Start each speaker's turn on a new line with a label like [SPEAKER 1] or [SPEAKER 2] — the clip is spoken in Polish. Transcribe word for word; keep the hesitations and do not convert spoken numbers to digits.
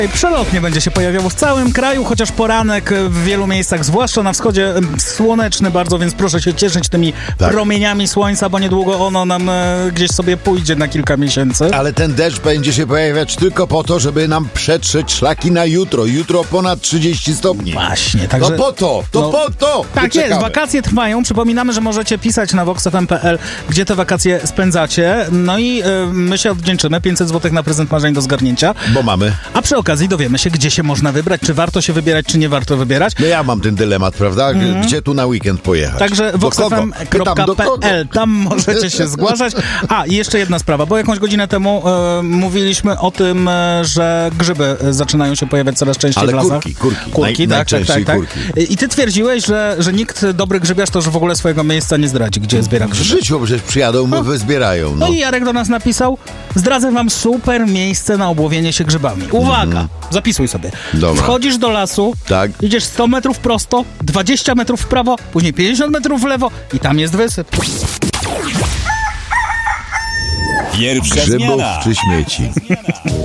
[SPEAKER 1] Przelotnie będzie się pojawiało w całym kraju, chociaż poranek w wielu miejscach, zwłaszcza na wschodzie, słoneczny bardzo, więc proszę się cieszyć tymi tak. promieniami słońca, bo niedługo ono nam e, gdzieś sobie pójdzie na kilka miesięcy.
[SPEAKER 2] Ale ten deszcz będzie się pojawiać tylko po to, żeby nam przetrzeć szlaki na jutro. Jutro ponad trzydzieści stopni.
[SPEAKER 1] Właśnie, także...
[SPEAKER 2] To po to, to
[SPEAKER 1] no,
[SPEAKER 2] po to!
[SPEAKER 1] Tak
[SPEAKER 2] Wyczekamy.
[SPEAKER 1] jest, wakacje trwają. Przypominamy, że możecie pisać na vox f m kropka p l, gdzie te wakacje spędzacie. No i e, my się odwdzięczymy. pięćset złotych na prezent marzeń do zgarnięcia.
[SPEAKER 2] Bo mamy.
[SPEAKER 1] A przy okazji dowiemy się, gdzie się można wybrać, czy warto się wybierać, czy nie warto wybierać.
[SPEAKER 2] No ja mam ten dylemat, prawda? Mm. Gdzie tu na weekend pojechać?
[SPEAKER 1] Także vox f m kropka p l, tam możecie się zgłaszać. A, i jeszcze jedna sprawa, bo jakąś godzinę temu e, mówiliśmy o tym, e, że grzyby zaczynają się pojawiać coraz częściej
[SPEAKER 2] Ale
[SPEAKER 1] w lasach.
[SPEAKER 2] kurki, kurki.
[SPEAKER 1] Kurki,
[SPEAKER 2] Naj,
[SPEAKER 1] tak, tak, tak, tak.
[SPEAKER 2] kurki.
[SPEAKER 1] I ty twierdziłeś, że, że nikt dobry grzybiarz to już w ogóle swojego miejsca nie zdradzi, gdzie zbiera grzyby.
[SPEAKER 2] W życiu przecież przyjadą, no. wyzbierają. No.
[SPEAKER 1] no i Jarek do nas napisał: zdradzę wam super miejsce na obłowienie się grzybami. Uwaga, mm. zapisuj sobie.
[SPEAKER 2] Dobra.
[SPEAKER 1] Wchodzisz do lasu, tak. idziesz sto metrów prosto, dwadzieścia metrów w prawo, później pięćdziesiąt metrów w lewo i tam jest wysyp.
[SPEAKER 3] Pierwsza
[SPEAKER 2] Grzybów
[SPEAKER 3] zmiana.
[SPEAKER 2] czy śmieci?